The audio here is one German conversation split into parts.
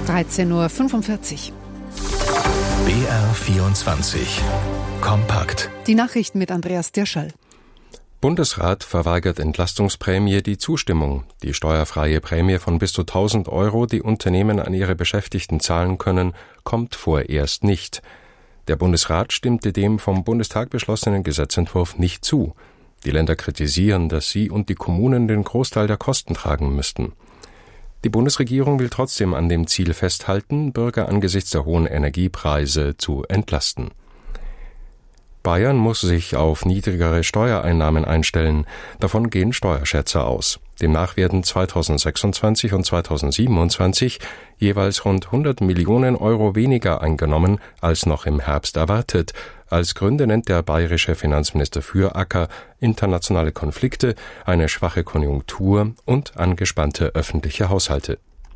13:45 Uhr. BR24 Kompakt. Die Nachrichten mit Andreas Dirschall. Bundesrat verweigert Entlastungsprämie die Zustimmung. Die steuerfreie Prämie von bis zu 1.000 Euro, die Unternehmen an ihre Beschäftigten zahlen können, kommt vorerst nicht. Der Bundesrat stimmte dem vom Bundestag beschlossenen Gesetzentwurf nicht zu. Die Länder kritisieren, dass sie und die Kommunen den Großteil der Kosten tragen müssten. Die Bundesregierung will trotzdem an dem Ziel festhalten, Bürger angesichts der hohen Energiepreise zu entlasten. Bayern muss sich auf niedrigere Steuereinnahmen einstellen. Davon gehen Steuerschätzer aus. Demnach werden 2026 und 2027 jeweils rund 100 Millionen Euro weniger eingenommen als noch im Herbst erwartet. Als Gründe nennt der bayerische Finanzminister Füracker internationale Konflikte, eine schwache Konjunktur und angespannte öffentliche Haushalte.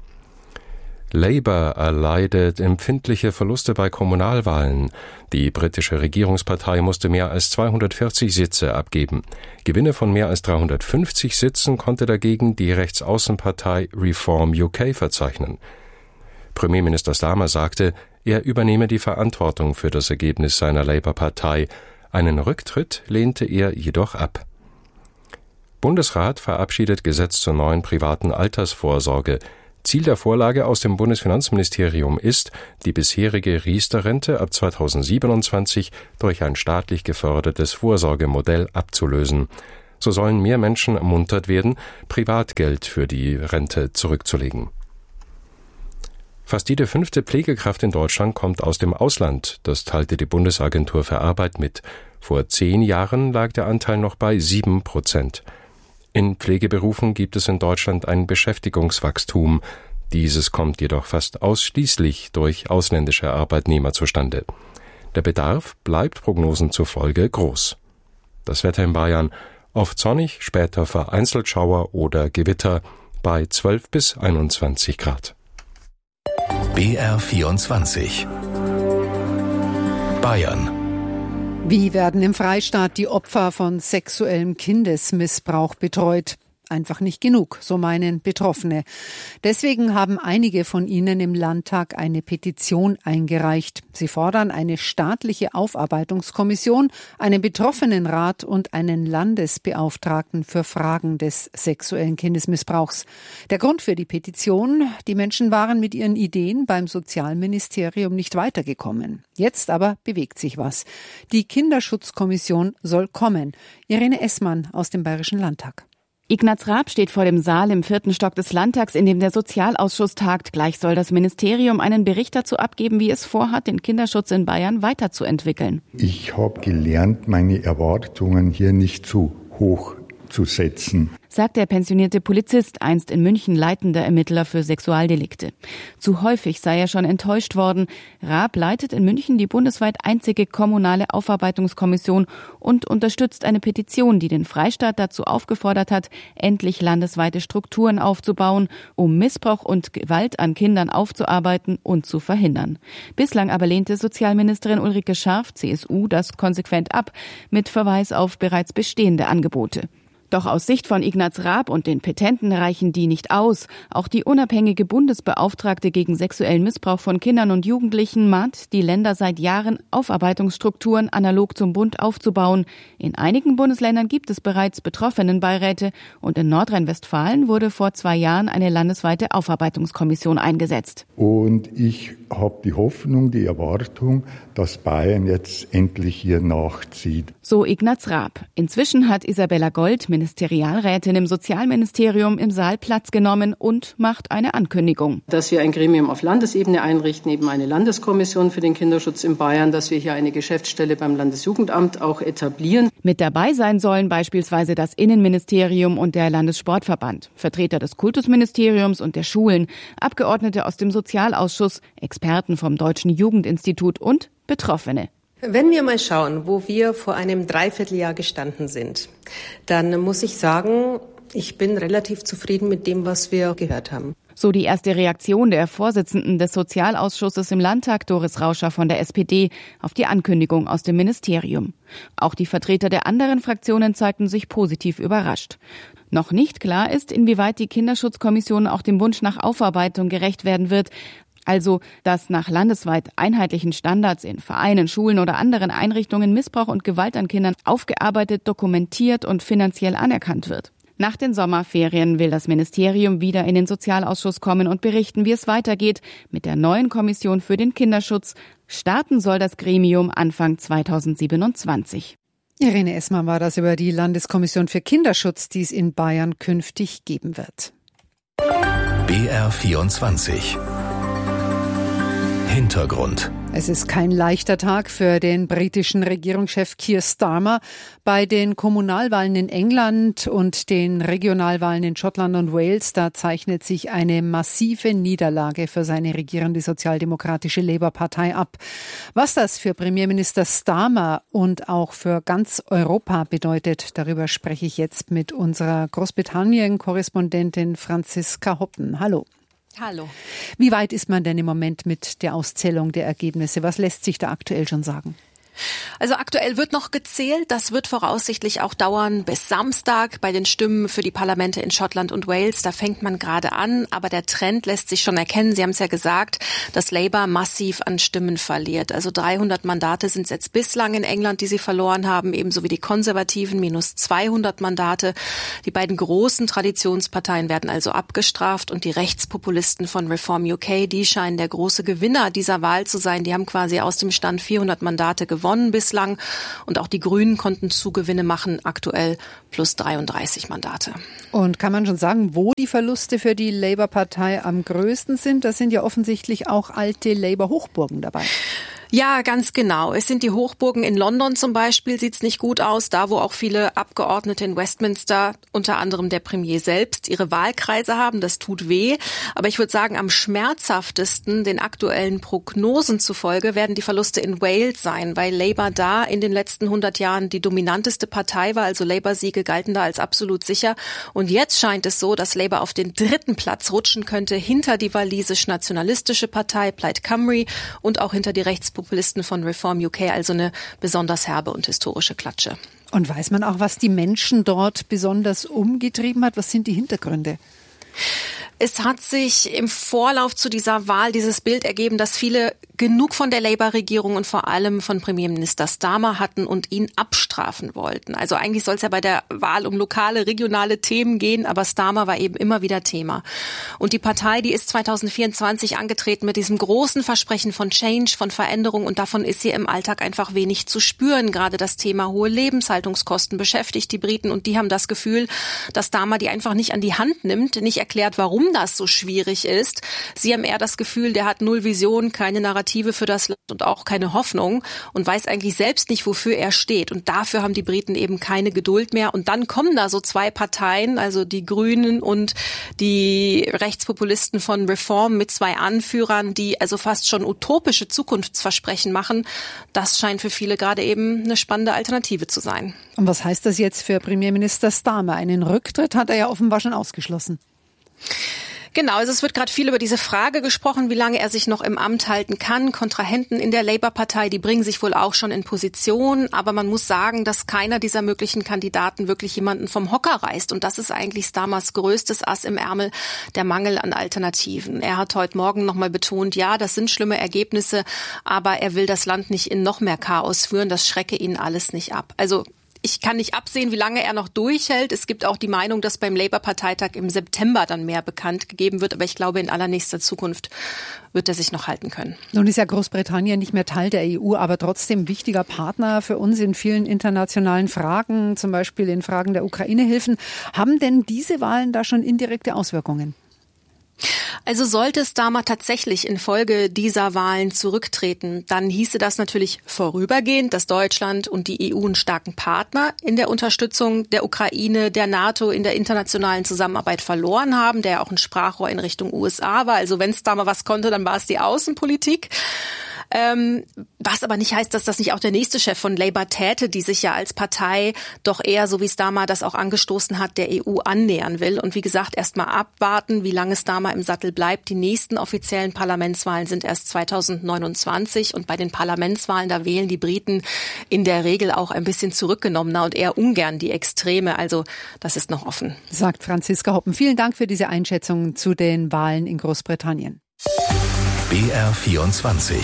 Labour erleidet empfindliche Verluste bei Kommunalwahlen. Die britische Regierungspartei musste mehr als 240 Sitze abgeben. Gewinne von mehr als 350 Sitzen konnte dagegen die Rechtsaußenpartei Reform UK verzeichnen. Premierminister Starmer sagte, er übernehme die Verantwortung für das Ergebnis seiner Labour-Partei. Einen Rücktritt lehnte er jedoch ab. Bundesrat verabschiedet Gesetz zur neuen privaten Altersvorsorge. Ziel der Vorlage aus dem Bundesfinanzministerium ist, die bisherige Riester-Rente ab 2027 durch ein staatlich gefördertes Vorsorgemodell abzulösen. So sollen mehr Menschen ermuntert werden, Privatgeld für die Rente zurückzulegen. Fast jede 5. Pflegekraft in Deutschland kommt aus dem Ausland. Das teilte die Bundesagentur für Arbeit mit. Vor 10 Jahren lag der Anteil noch bei 7%. In Pflegeberufen gibt es in Deutschland ein Beschäftigungswachstum. Dieses kommt jedoch fast ausschließlich durch ausländische Arbeitnehmer zustande. Der Bedarf bleibt Prognosen zufolge groß. Das Wetter in Bayern: oft sonnig, später vereinzelt Schauer oder Gewitter bei 12 bis 21 Grad. BR24 Bayern. Wie werden im Freistaat die Opfer von sexuellem Kindesmissbrauch betreut? Einfach nicht genug, so meinen Betroffene. Deswegen haben einige von ihnen im Landtag eine Petition eingereicht. Sie fordern eine staatliche Aufarbeitungskommission, einen Betroffenenrat und einen Landesbeauftragten für Fragen des sexuellen Kindesmissbrauchs. Der Grund für die Petition: die Menschen waren mit ihren Ideen beim Sozialministerium nicht weitergekommen. Jetzt aber bewegt sich was. Die Kinderschutzkommission soll kommen. Irene Essmann aus dem Bayerischen Landtag. Ignaz Raab steht vor dem Saal im 4. Stock des Landtags, in dem der Sozialausschuss tagt. Gleich soll das Ministerium einen Bericht dazu abgeben, wie es vorhat, den Kinderschutz in Bayern weiterzuentwickeln. Ich habe gelernt, meine Erwartungen hier nicht zu hoch zu setzen, sagt der pensionierte Polizist, einst in München leitender Ermittler für Sexualdelikte. Zu häufig sei er schon enttäuscht worden. Raab leitet in München die bundesweit einzige kommunale Aufarbeitungskommission und unterstützt eine Petition, die den Freistaat dazu aufgefordert hat, endlich landesweite Strukturen aufzubauen, um Missbrauch und Gewalt an Kindern aufzuarbeiten und zu verhindern. Bislang aber lehnte Sozialministerin Ulrike Scharf, CSU, das konsequent ab, mit Verweis auf bereits bestehende Angebote. Doch aus Sicht von Ignaz Raab und den Petenten reichen die nicht aus. Auch die unabhängige Bundesbeauftragte gegen sexuellen Missbrauch von Kindern und Jugendlichen mahnt die Länder seit Jahren, Aufarbeitungsstrukturen analog zum Bund aufzubauen. In einigen Bundesländern gibt es bereits Betroffenenbeiräte und in Nordrhein-Westfalen wurde vor 2 Jahren eine landesweite Aufarbeitungskommission eingesetzt. Und ich habe die Hoffnung, die Erwartung, dass Bayern jetzt endlich hier nachzieht. So Ignaz Raab. Inzwischen hat Isabella Gold, Ministerialrätin im Sozialministerium, im Saal Platz genommen und macht eine Ankündigung. Dass wir ein Gremium auf Landesebene einrichten, eben eine Landeskommission für den Kinderschutz in Bayern, dass wir hier eine Geschäftsstelle beim Landesjugendamt auch etablieren. Mit dabei sein sollen beispielsweise das Innenministerium und der Landessportverband, Vertreter des Kultusministeriums und der Schulen, Abgeordnete aus dem Sozialausschuss, Experten vom Deutschen Jugendinstitut und Betroffene. Wenn wir mal schauen, wo wir vor einem Dreivierteljahr gestanden sind, dann muss ich sagen, ich bin relativ zufrieden mit dem, was wir gehört haben. So die erste Reaktion der Vorsitzenden des Sozialausschusses im Landtag, Doris Rauscher von der SPD, auf die Ankündigung aus dem Ministerium. Auch die Vertreter der anderen Fraktionen zeigten sich positiv überrascht. Noch nicht klar ist, inwieweit die Kinderschutzkommission auch dem Wunsch nach Aufarbeitung gerecht werden wird. Also, dass nach landesweit einheitlichen Standards in Vereinen, Schulen oder anderen Einrichtungen Missbrauch und Gewalt an Kindern aufgearbeitet, dokumentiert und finanziell anerkannt wird. Nach den Sommerferien will das Ministerium wieder in den Sozialausschuss kommen und berichten, wie es weitergeht mit der neuen Kommission für den Kinderschutz. Starten soll das Gremium Anfang 2027. Irene Essmann war das über die Landeskommission für Kinderschutz, die es in Bayern künftig geben wird. BR24 Hintergrund. Es ist kein leichter Tag für den britischen Regierungschef Keir Starmer. Bei den Kommunalwahlen in England und den Regionalwahlen in Schottland und Wales, da zeichnet sich eine massive Niederlage für seine regierende sozialdemokratische Labour-Partei ab. Was das für Premierminister Starmer und auch für ganz Europa bedeutet, darüber spreche ich jetzt mit unserer Großbritannien-Korrespondentin Franziska Hoppen. Hallo. Hallo. Wie weit ist man denn im Moment mit der Auszählung der Ergebnisse? Was lässt sich da aktuell schon sagen? Also aktuell wird noch gezählt. Das wird voraussichtlich auch dauern bis Samstag bei den Stimmen für die Parlamente in Schottland und Wales. Da fängt man gerade an, aber der Trend lässt sich schon erkennen. Sie haben es ja gesagt, dass Labour massiv an Stimmen verliert. Also 300 Mandate sind es jetzt bislang in England, die sie verloren haben, ebenso wie die Konservativen, minus 200 Mandate. Die beiden großen Traditionsparteien werden also abgestraft und die Rechtspopulisten von Reform UK, die scheinen der große Gewinner dieser Wahl zu sein. Die haben quasi aus dem Stand 400 Mandate gewonnen bislang und auch die Grünen konnten Zugewinne machen, aktuell plus 33 Mandate. Und kann man schon sagen, wo die Verluste für die Labour-Partei am größten sind? Da sind ja offensichtlich auch alte Labour-Hochburgen dabei. Ja, ganz genau. Es sind die Hochburgen in London zum Beispiel, sieht's nicht gut aus. Da, wo auch viele Abgeordnete in Westminster, unter anderem der Premier selbst, ihre Wahlkreise haben. Das tut weh. Aber ich würde sagen, am schmerzhaftesten, den aktuellen Prognosen zufolge, werden die Verluste in Wales sein, weil Labour da in den letzten 100 Jahren die dominanteste Partei war. Also Labour-Siege galten da als absolut sicher. Und jetzt scheint es so, dass Labour auf den 3. Platz rutschen könnte, hinter die walisisch-nationalistische Partei Plaid Cymru und auch hinter die Rechtspopulisten von Reform UK, also eine besonders herbe und historische Klatsche. Und weiß man auch, was die Menschen dort besonders umgetrieben hat? Was sind die Hintergründe? Es hat sich im Vorlauf zu dieser Wahl dieses Bild ergeben, dass viele genug von der Labour-Regierung und vor allem von Premierminister Starmer hatten und ihn abstrafen wollten. Also eigentlich soll es ja bei der Wahl um lokale, regionale Themen gehen, aber Starmer war eben immer wieder Thema. Und die Partei, die ist 2024 angetreten mit diesem großen Versprechen von Change, von Veränderung und davon ist hier im Alltag einfach wenig zu spüren. Gerade das Thema hohe Lebenshaltungskosten beschäftigt die Briten und die haben das Gefühl, dass Starmer die einfach nicht an die Hand nimmt, nicht erklärt, warum das so schwierig ist. Sie haben eher das Gefühl, der hat null Vision, keine Narrative für das Land und auch keine Hoffnung und weiß eigentlich selbst nicht, wofür er steht. Und dafür haben die Briten eben keine Geduld mehr. Und dann kommen da so zwei Parteien, also die Grünen und die Rechtspopulisten von Reform mit zwei Anführern, die also fast schon utopische Zukunftsversprechen machen. Das scheint für viele gerade eben eine spannende Alternative zu sein. Und was heißt das jetzt für Premierminister Starmer? Einen Rücktritt hat er ja offenbar schon ausgeschlossen. Genau, also es wird gerade viel über diese Frage gesprochen, wie lange er sich noch im Amt halten kann. Kontrahenten in der Labour-Partei, die bringen sich wohl auch schon in Position. Aber man muss sagen, dass keiner dieser möglichen Kandidaten wirklich jemanden vom Hocker reißt. Und das ist eigentlich Starmers größtes Ass im Ärmel, der Mangel an Alternativen. Er hat heute Morgen nochmal betont, ja, das sind schlimme Ergebnisse, aber er will das Land nicht in noch mehr Chaos führen. Das schrecke ihn alles nicht ab. Also ich kann nicht absehen, wie lange er noch durchhält. Es gibt auch die Meinung, dass beim Labour-Parteitag im September dann mehr bekannt gegeben wird. Aber ich glaube, in allernächster Zukunft wird er sich noch halten können. Nun ist ja Großbritannien nicht mehr Teil der EU, aber trotzdem wichtiger Partner für uns in vielen internationalen Fragen, zum Beispiel in Fragen der Ukraine-Hilfen. Haben denn diese Wahlen da schon indirekte Auswirkungen? Also sollte Starmer tatsächlich infolge dieser Wahlen zurücktreten, dann hieße das natürlich vorübergehend, dass Deutschland und die EU einen starken Partner in der Unterstützung der Ukraine, der NATO, in der internationalen Zusammenarbeit verloren haben, der auch ein Sprachrohr in Richtung USA war. Also wenn Starmer was konnte, dann war es die Außenpolitik. Was aber nicht heißt, dass das nicht auch der nächste Chef von Labour täte, die sich ja als Partei doch eher, so wie Starmer das auch angestoßen hat, der EU annähern will. Und wie gesagt, erst mal abwarten, wie lange Starmer im Sattel bleibt. Die nächsten offiziellen Parlamentswahlen sind erst 2029. Und bei den Parlamentswahlen, da wählen die Briten in der Regel auch ein bisschen zurückgenommener und eher ungern die Extreme. Also das ist noch offen. Sagt Franziska Hoppen. Vielen Dank für diese Einschätzung zu den Wahlen in Großbritannien. BR24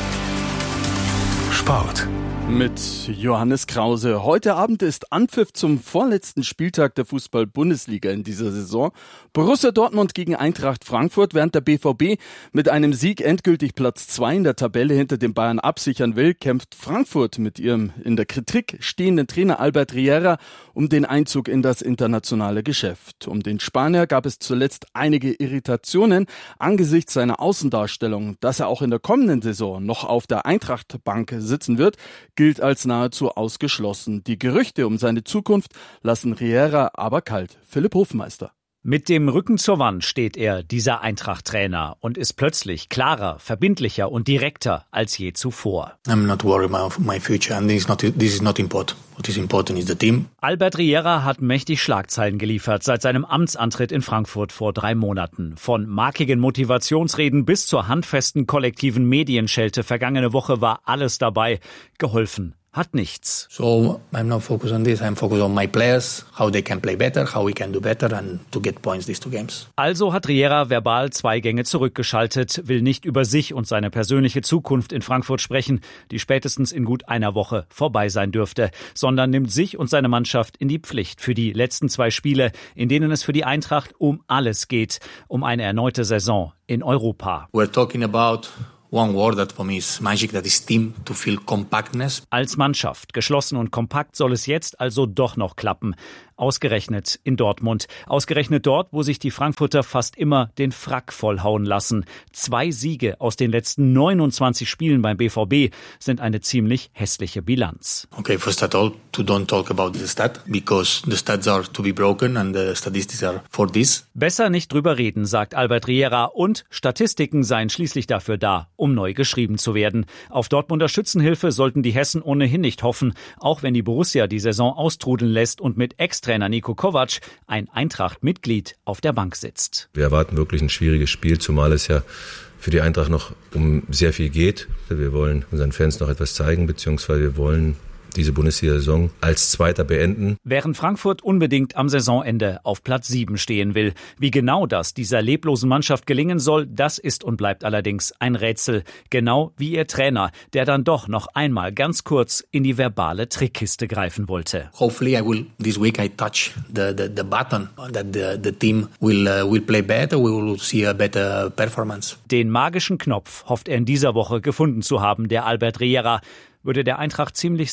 Sport. Mit Johannes Krause. Heute Abend ist Anpfiff zum vorletzten Spieltag der Fußball-Bundesliga in dieser Saison. Borussia Dortmund gegen Eintracht Frankfurt, während der BVB mit einem Sieg endgültig Platz 2 in der Tabelle hinter den Bayern absichern will, kämpft Frankfurt mit ihrem in der Kritik stehenden Trainer Albert Riera um den Einzug in das internationale Geschäft. Um den Spanier gab es zuletzt einige Irritationen angesichts seiner Außendarstellung. Dass er auch in der kommenden Saison noch auf der Eintracht-Bank sitzen wird, gilt als nahezu ausgeschlossen. Die Gerüchte um seine Zukunft lassen Riera aber kalt. Philipp Hofmeister. Mit dem Rücken zur Wand steht er, dieser Eintracht-Trainer, und ist plötzlich klarer, verbindlicher und direkter als je zuvor. I'm not worried about my future and this is not important. What is important is the team. Albert Riera hat mächtig Schlagzeilen geliefert seit seinem Amtsantritt in Frankfurt vor 3 Monaten. Von markigen Motivationsreden bis zur handfesten kollektiven Medienschelte vergangene Woche war alles dabei. Geholfen hat nichts. So I'm not focused on this. I'm focused on my players, how they can play better, how we can do better and to get points these 2 games. Also hat Riera verbal 2 Gänge zurückgeschaltet, will nicht über sich und seine persönliche Zukunft in Frankfurt sprechen, die spätestens in gut einer Woche vorbei sein dürfte, sondern nimmt sich und seine Mannschaft in die Pflicht für die letzten 2 Spiele, in denen es für die Eintracht um alles geht, um eine erneute Saison in Europa. We're talking about one word that for me is magic, that is team, to feel compactness. Als Mannschaft, geschlossen und kompakt, soll es jetzt also doch noch klappen. Ausgerechnet in Dortmund. Ausgerechnet dort, wo sich die Frankfurter fast immer den Frack vollhauen lassen. 2 Siege aus den letzten 29 Spielen beim BVB sind eine ziemlich hässliche Bilanz. Okay, first of all, don't talk about the stat, because the stats are to be broken and the statistics are for this. Besser nicht drüber reden, sagt Albert Riera, und Statistiken seien schließlich dafür da, um neu geschrieben zu werden. Auf Dortmunder Schützenhilfe sollten die Hessen ohnehin nicht hoffen, auch wenn die Borussia die Saison austrudeln lässt und mit Ex-Trainer Niko Kovac, ein Eintracht-Mitglied, auf der Bank sitzt. Wir erwarten wirklich ein schwieriges Spiel, zumal es ja für die Eintracht noch um sehr viel geht. Wir wollen unseren Fans noch etwas zeigen, beziehungsweise wir wollen diese Bundesliga-Saison als Zweiter beenden. Während Frankfurt unbedingt am Saisonende auf Platz 7 stehen will. Wie genau das dieser leblosen Mannschaft gelingen soll, das ist und bleibt allerdings ein Rätsel. Genau wie ihr Trainer, der dann doch noch einmal ganz kurz in die verbale Trickkiste greifen wollte. Hopefully this week I touch the button that the team will play better, we will see a better performance. Den magischen Knopf hofft er in dieser Woche gefunden zu haben, der Albert Riera. Würde der Eintracht ziemlich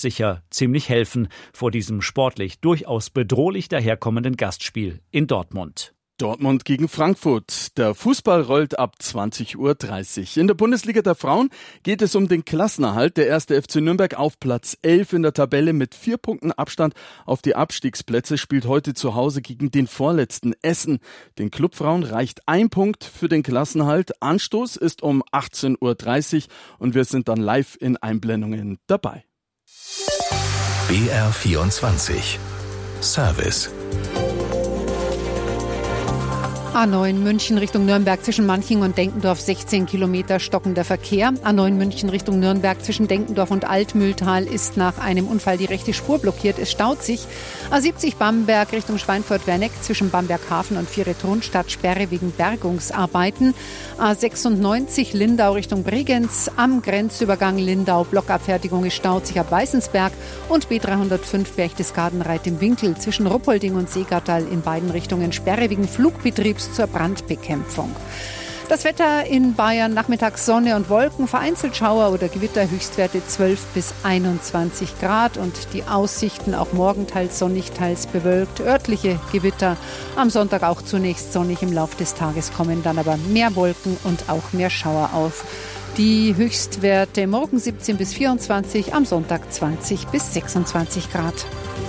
helfen vor diesem sportlich durchaus bedrohlich daherkommenden Gastspiel in Dortmund. Dortmund gegen Frankfurt. Der Fußball rollt ab 20:30 Uhr. In der Bundesliga der Frauen geht es um den Klassenerhalt. Der 1. FC Nürnberg auf Platz 11 in der Tabelle mit 4 Punkten Abstand auf die Abstiegsplätze, spielt heute zu Hause gegen den vorletzten Essen. Den Clubfrauen reicht 1 Punkt für den Klassenerhalt. Anstoß ist um 18:30 Uhr und wir sind dann live in Einblendungen dabei. BR24 Service. A9 München Richtung Nürnberg zwischen Manching und Denkendorf 16 Kilometer stockender Verkehr. A9 München Richtung Nürnberg zwischen Denkendorf und Altmühltal ist nach einem Unfall die rechte Spur blockiert. Es staut sich. A70 Bamberg Richtung Schweinfurt-Werneck zwischen Bamberghafen und Viere-Tronstadt Sperre wegen Bergungsarbeiten. A96 Lindau Richtung Bregenz am Grenzübergang Lindau Blockabfertigung. Es staut sich ab Weißensberg und B305 Berchtesgaden-Reit im Winkel zwischen Ruppolding und Seegattal in beiden Richtungen Sperre wegen Flugbetriebs zur Brandbekämpfung. Das Wetter in Bayern, nachmittags Sonne und Wolken, vereinzelt Schauer oder Gewitter, Höchstwerte 12 bis 21 Grad und die Aussichten auch morgen teils sonnig, teils bewölkt, örtliche Gewitter, am Sonntag auch zunächst sonnig, im Laufe des Tages kommen dann aber mehr Wolken und auch mehr Schauer auf. Die Höchstwerte morgen 17 bis 24, am Sonntag 20 bis 26 Grad.